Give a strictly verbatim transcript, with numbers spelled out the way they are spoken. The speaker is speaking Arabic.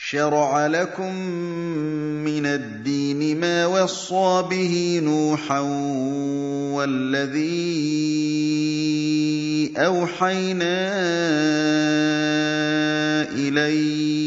شَرَعَ لَكُم مِّنَ الدِّينِ مَا وَصَّىٰ بِهِ نُوحًا وَالَّذِي أَوْحَيْنَا إِلَيْكَ